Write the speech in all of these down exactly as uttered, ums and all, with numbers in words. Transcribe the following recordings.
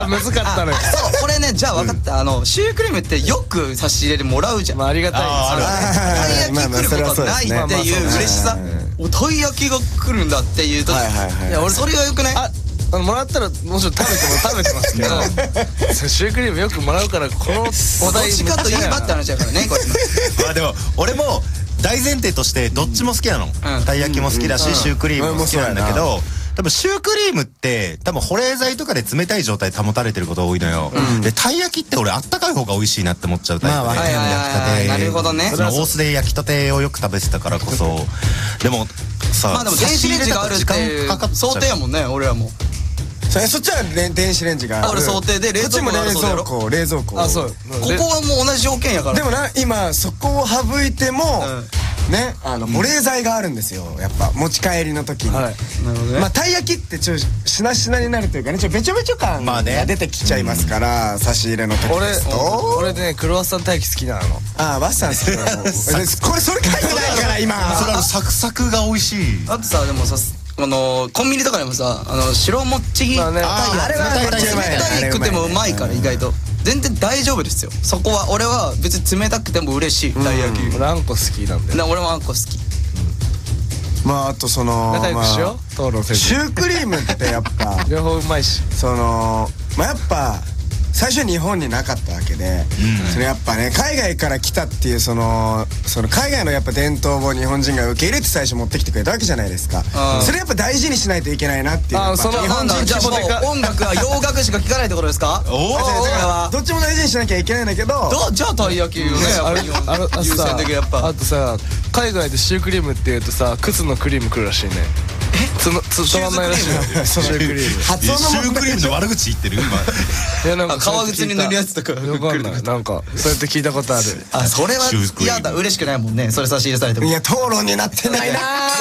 むずかったのよ。 そうこれね、じゃあ分かった、あのシュークリームってよく差し入れでもらうじゃん。 まあありがたいたい焼き来ることないっていう嬉しさ、おたい焼きが来るんだっていうと、いや俺それがよくない？ あのもらったらもちろん食べても食べてますけどシュークリームよくもらうから、このお題どっちかといえばって話だからねこれ。 まあでも俺も大前提としてどっちも好きなの。たい焼きも好きだしシュークリームも好きなんだけど、多分シュークリームって多分保冷剤とかで冷たい状態保たれてることが多いのよ。でたい焼きって俺あったかい方が美味しいなって思っちゃうタイプで、焼きたて、 なるほどね。 その大須で焼きたてをよく食べてたからこそ。でもさ、 まあでも電子レンジがあるっていう想定やもんね、俺らも。 そっちは電子レンジがある。 俺想定で冷蔵庫があるそうだろ。 こっちも冷蔵庫冷蔵庫。 あそう。 ここはもう同じ条件やから。 でもな今そこを省いてもね、あの保冷剤があるんですよ、やっぱ持ち帰りの時に。 なるほどね。 まあたい焼きってちょしなしなになるというかね、ちょべちょべちょ感が出てきちゃいますから、差し入れの時ですと。 俺ねクロワッサンたい焼き好きなの。 ああバッサン好きなの。これそれ書いてないから今。 それあのサクサクが美味しい。 あとさ、でもさ、あのコンビニとかでもさ、あの白もっちぎまあね、 あれは冷たいくてもうまいから意外と全然大丈夫ですよ。そこは俺は別に冷たくても嬉しいたい焼き。 俺あんこ好きなんだよ。 俺もあんこ好き。 まああとその仲良くしよう討論せず。 シュークリームってやっぱ両方うまいし、 そのまあやっぱ最初日本になかったわけで、それやっぱね海外から来たっていうそのその海外のやっぱ伝統を日本人が受け入れて最初持ってきてくれたわけじゃないですか。それやっぱ大事にしないといけないなっていう。 あその日本人じゃあもう音楽は洋楽しか聴かないってことですか？ おお。 どっちも大事にしなきゃいけないんだけど、 じゃあたい焼きよね。 あの優先的やっぱ。 あとさ、海外でシュークリームっていうとさ、靴のクリームくるらしいね。つのつ止まんないらしいよ。シュークリーム。 発音のシュークリームの悪口言ってる今。 いやなんか革靴に塗るやつとか。 わかんない。なんかそうやって聞いたことある。 あ、それは嫌だ、嬉しくないもんね。それ差し入れされても。 いや討論になってないな。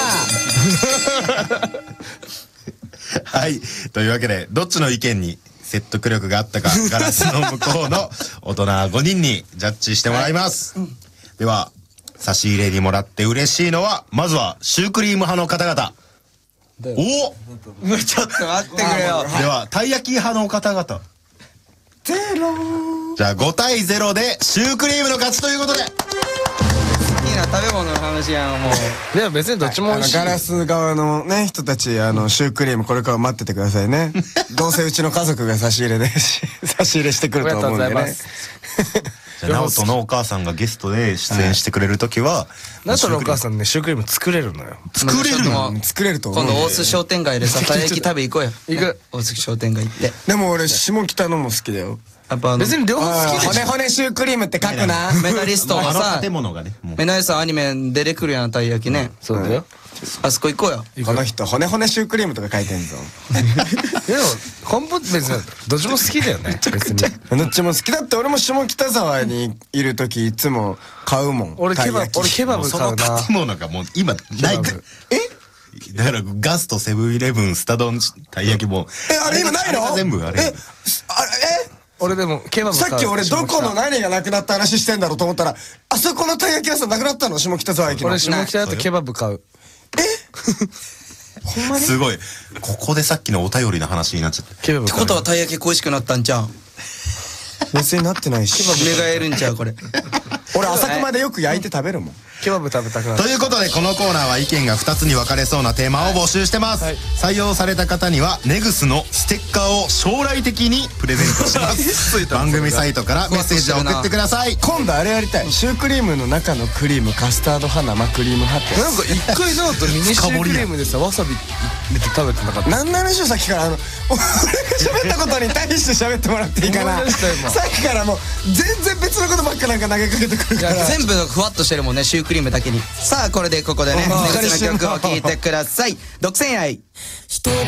はい、というわけでどっちの意見に説得力があったかガラスの向こうの大人ごにんにジャッジしてもらいます。では差し入れにもらって嬉しいのはまずはシュークリーム派の方々。おお、 ちょっと待ってくれよ。 ではたい焼き派の方々 ゼロ。 じゃあごたいゼロでシュークリームの勝ちということで。 好きな食べ物の話やんもう。 でも別にどっちも美味しい。 ガラス側のね人たち、あのシュークリームこれから待っててくださいね。どうせうちの家族が差し入れで差し入れしてくると思うんでね。 じゃあ直人のお母さんがゲストで出演してくれる時は、 直人のお母さんねシュークリーム作れるのよ。 作れるの？ 作れると思う。 今度大須商店街でさたい焼き食べ行こうよ。 行く。 大須商店街行って。 でも俺下北のも好きだよ。 やっぱ別に両方好きでしょ。 骨骨シュークリームって書くな。 メダリストのあのさ、 建物がね、もうメダリストアニメ出てくるやんたい焼きね。 そうだよ。 あそこ行こうよ。 この人骨骨シュークリームとか書いてんぞ。 でも根本別にどっちも好きだよね。別に。 どっちも好きだって。俺も下北沢にいる時いつも買うもん。 俺ケバブ俺ケバブその買うな。 建物がもう今ないか。え？だからガストセブンイレブンスタ丼たい焼きも。 え、あれ今ないの？ 全部あれ。 え、あれえ？ 俺でもケバブ買う。 さっき俺どこの何がなくなった話してんだろうと思ったら、あそこのたい焼き屋さんなくなったの？下北沢駅の。 俺下北だとケバブ買う。 え？ほんまに？ すごい。ここでさっきのお便りの話になっちゃった。 ケバブ買う。 ってことはたい焼き恋しくなったんちゃうん？ 別になってないし。 願えるんちゃうこれ。 俺浅くまでよく焼いて食べるもん。 ケバブ食べたくなる。 ということでこのコーナーは意見がふたつに分かれそうなテーマを募集してます、はい、採用された方にはネグスのステッカーを将来的にプレゼントします番組サイトからメッセージを送ってください。 今度あれやりたい。シュークリームの中のクリームカスタード派生クリーム派って。 なんか一回なんとミニシュークリームでさわさび入れて食べてなかった？ 何の話をさっきからあの俺が喋ったことに対して喋ってもらっていいかな。さっきからもう全然別のことばっかなんか投げかけてくるから。 全部ふわっとしてるもんねシュークリームだけに。さあこれでここでねネグスの曲を聴いてください。独占愛。